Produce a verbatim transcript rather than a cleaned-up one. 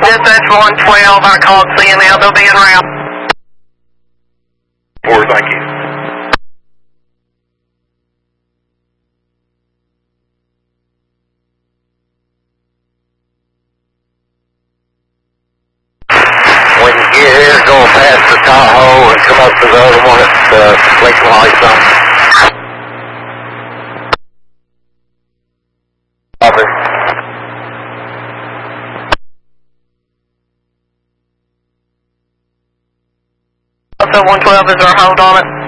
Dispatch one twelve, I called C N L, they'll be en route. Four, thank you. When you get here, go past the Tahoe and come up to the other one at uh, Lincoln Lights on. Copy. So one twelve is our hold on it.